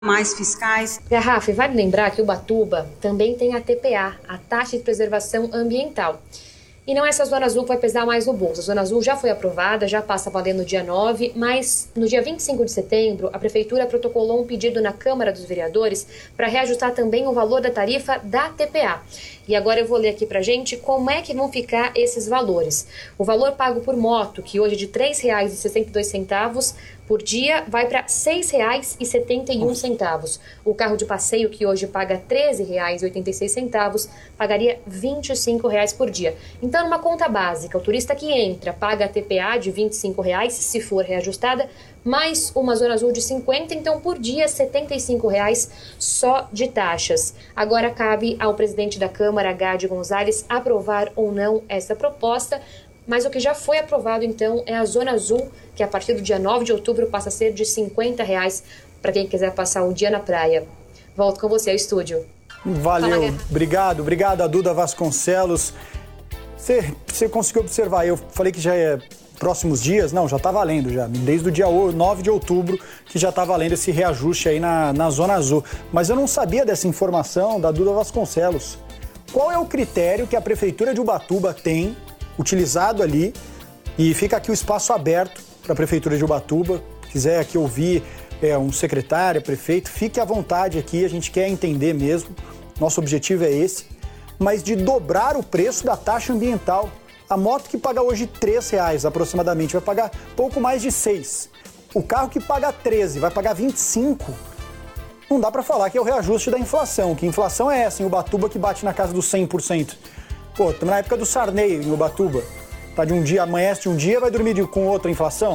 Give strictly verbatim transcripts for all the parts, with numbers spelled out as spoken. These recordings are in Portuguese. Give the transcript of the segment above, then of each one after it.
mais fiscais. Garrafa, vale lembrar que Ubatuba também tem a T P A, a Taxa de Preservação Ambiental. E não é essa Zona Azul que vai pesar mais no bolso. A Zona Azul já foi aprovada, já passa a valer no dia nove, mas no dia vinte e cinco de setembro, a Prefeitura protocolou um pedido na Câmara dos Vereadores para reajustar também o valor da tarifa da T P A. E agora eu vou ler aqui pra gente como é que vão ficar esses valores. O valor pago por moto, que hoje é de três reais e sessenta e dois centavos por dia, vai para seis reais e setenta e um centavos. O carro de passeio, que hoje paga treze reais e oitenta e seis centavos, pagaria vinte e cinco reais por dia. Então, numa conta básica, o turista que entra paga a T P A de vinte e cinco reais, se for reajustada, mais uma Zona Azul de cinquenta, então por dia setenta e cinco reais só de taxas. Agora cabe ao presidente da Câmara, Gadi Gonzalez, aprovar ou não essa proposta, mas o que já foi aprovado então é a Zona Azul, que a partir do dia nove de outubro passa a ser de cinquenta reais para quem quiser passar um dia na praia. Volto com você ao estúdio. Valeu, obrigado, obrigado a Duda Vasconcelos. Você, você conseguiu observar, eu falei que já é próximos dias, não, já está valendo já, desde o dia nove de outubro que já está valendo esse reajuste aí na, na Zona Azul. Mas eu não sabia dessa informação da Duda Vasconcelos. Qual é o critério que a Prefeitura de Ubatuba tem utilizado ali? E fica aqui o espaço aberto para a Prefeitura de Ubatuba, quiser aqui ouvir é, um secretário, prefeito, fique à vontade aqui, a gente quer entender mesmo, nosso objetivo é esse, mas de dobrar o preço da taxa ambiental. A moto que paga hoje três reais aproximadamente vai pagar pouco mais de seis. O carro que paga treze vai pagar vinte e cinco. Não dá para falar que é o reajuste da inflação, que inflação é essa em Ubatuba que bate na casa dos cem por cento. Pô, estamos na época do Sarney em Ubatuba. Tá de um dia, amanhece de um dia, vai dormir de, com outra inflação.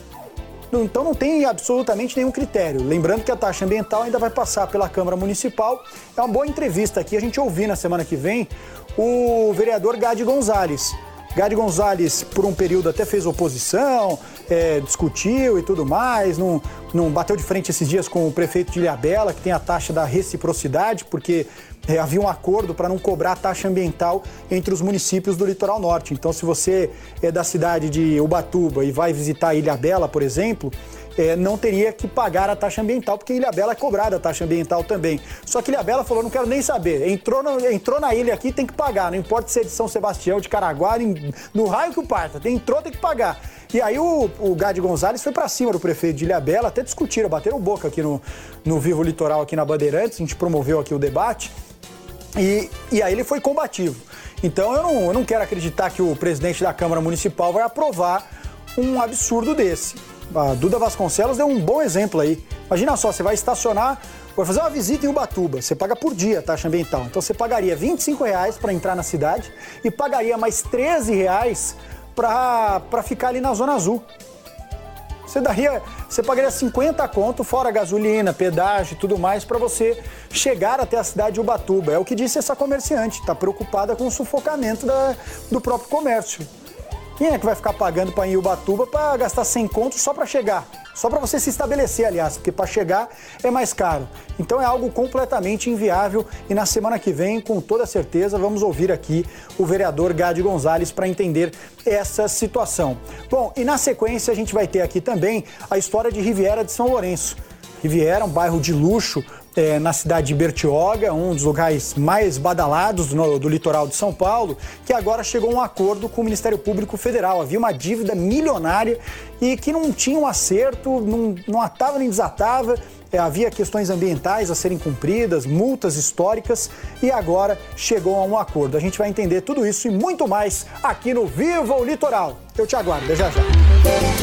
Então não tem absolutamente nenhum critério. Lembrando que a taxa ambiental ainda vai passar pela Câmara Municipal. É uma boa entrevista aqui, a gente ouvir na semana que vem o vereador Gadi Gonzalez. Gadi Gonzalez, por um período, até fez oposição, é, discutiu e tudo mais, não, não bateu de frente esses dias com o prefeito de Ilhabela, que tem a taxa da reciprocidade, porque é, havia um acordo para não cobrar a taxa ambiental entre os municípios do Litoral Norte. Então, se você é da cidade de Ubatuba e vai visitar Ilhabela, por exemplo, é, não teria que pagar a taxa ambiental, porque Ilhabela é cobrada a taxa ambiental também. Só que Ilhabela falou, não quero nem saber, entrou, no, entrou na ilha aqui, tem que pagar, não importa se é de São Sebastião, de Caraguá, em, no raio que o parta, entrou, tem que pagar. E aí o, o Gadi Gonzalez foi para cima do prefeito de Ilhabela, até discutiram, bateram boca aqui no, no Vivo Litoral, aqui na Bandeirantes, a gente promoveu aqui o debate, e, e aí ele foi combativo. Então eu não, eu não quero acreditar que o presidente da Câmara Municipal vai aprovar um absurdo desse. A Duda Vasconcelos deu um bom exemplo aí. Imagina só, você vai estacionar, vai fazer uma visita em Ubatuba, você paga por dia a taxa ambiental. Então você pagaria vinte e cinco reais para entrar na cidade e pagaria mais treze reais para ficar ali na Zona Azul. Você daria, você pagaria cinquenta conto, fora gasolina, pedágio e tudo mais, para você chegar até a cidade de Ubatuba. É o que disse essa comerciante, está preocupada com o sufocamento da, do próprio comércio. Quem é que vai ficar pagando para ir em Ubatuba para gastar cem contos só para chegar? Só para você se estabelecer, aliás, porque para chegar é mais caro. Então é algo completamente inviável e na semana que vem, com toda certeza, vamos ouvir aqui o vereador Gadi Gonzalez para entender essa situação. Bom, e na sequência a gente vai ter aqui também a história de Riviera de São Lourenço. Riviera, um bairro de luxo, É, na cidade de Bertioga, um dos locais mais badalados do, do litoral de São Paulo, que agora chegou a um acordo com o Ministério Público Federal. Havia uma dívida milionária e que não tinha um acerto, não, não atava nem desatava, é, havia questões ambientais a serem cumpridas, multas históricas e agora chegou a um acordo. A gente vai entender tudo isso e muito mais aqui no Viva o Litoral. Eu te aguardo, já já.